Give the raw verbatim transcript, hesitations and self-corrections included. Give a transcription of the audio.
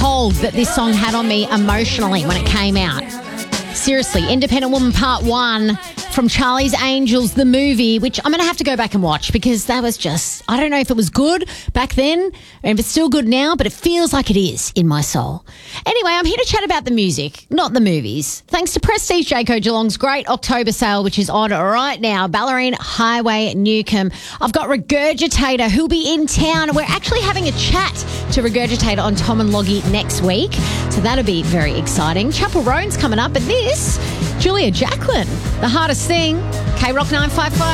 hold that this song had on me emotionally when it came out. Seriously, Independent Woman Part one from Charlie's Angels, the movie, which I'm going to have to go back and watch because that was just, I don't know if it was good back then and if it's still good now, but it feels like it is in my soul. Anyway, I'm here to chat about the music, not the movies. Thanks to Prestige Jayco Geelong's great October sale, which is on right now, Ballerine Highway, Newcomb. I've got Regurgitator who'll be in town. We're actually having a chat to Regurgitator on Tom and Loggy next week, so that'll be very exciting. Chapel Roan's coming up, but this, Julia Jacklin, The Hardest Thing, K Rock nine five five.